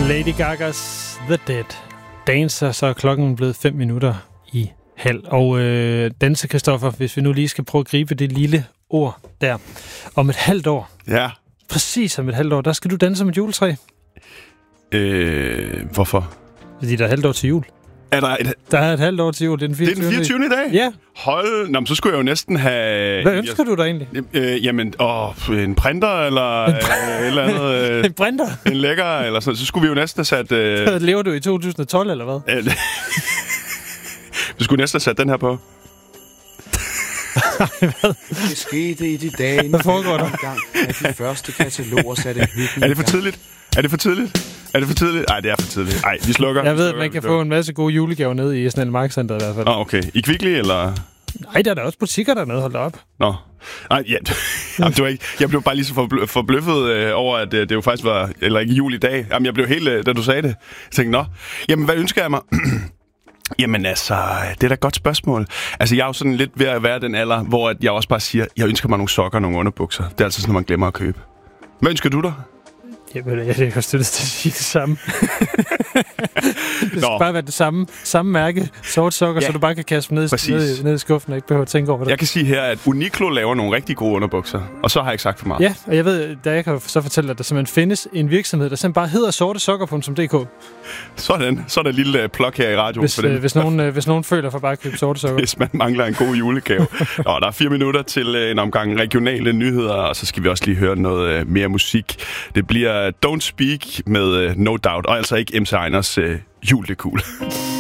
Lady Gagas The Dead Dancer, så er klokken blevet 5:05. Og Danse, Christoffer, hvis vi nu lige skal prøve at gribe det lille ord der. Om et halvt år, Ja. præcis om et halvt år, der skal du danse som et juletræ. Hvorfor? Fordi der er et halvt år til jul. Der er et halvt år til jul, det er den 24. Det er den 24. i dag? Ja. Hold, nå, så skulle jeg jo næsten have... Hvad ønsker du dig egentlig? Jamen, en printer, eller eller andet... En printer? En lækker, eller sådan. Så skulle vi jo næsten have sat... Lever du i 2012, eller hvad? Vi skulle næsten have sat den her på. Hvad? Det skete i de dage. Hvad foregår der? At de første kataloger satte hyggen. Er det for tidligt? Er det for tidligt? Nej, det er for tidligt. Nej, vi slukker. Jeg ved, at man kan få en masse gode julegaver nede i Snelle Markcenter i hvert fald. Okay. I Kvickly, eller? Nej, der er da også butikker dernede, hold da op. Nå. Nej, ja. Jamen, det var ikke. Jeg blev bare lige så forbløffet over, at det jo faktisk var... Eller ikke jul i dag. Jamen, jeg blev helt... Da du sagde det. Jeg tænkte, nå. Jamen, hvad ønsker jeg mig? Jamen altså, det er da et godt spørgsmål. Altså, jeg er jo sådan lidt ved at være den alder, hvor jeg også bare siger, jeg ønsker mig nogle sokker og nogle underbukser. Det er altså sådan, når man glemmer at købe. Hvad ønsker du dig? Jamen, jeg har støttet til at sige det samme. Det skal bare være det samme mærke, sort sokker, så du bare kan kaste dem ned i skuffen og ikke behøver at tænke over det. Jeg kan sige her, at Uniqlo laver nogle rigtig gode underbukser, og så har jeg ikke sagt for meget. Ja, og jeg ved, da jeg kan så fortælle, at der simpelthen findes en virksomhed, der simpelthen bare hedder sortesokker.dk. Sådan, så er der et lille plug her i radioen. Hvis nogen føler for bare at købe sorte sokker. Hvis man mangler en god julegave. Der er 4 minutter til en omgang regionale nyheder, og så skal vi også lige høre noget mere musik. Det bliver Don't Speak med No Doubt, og altså ikke MC Einers Jul det cool.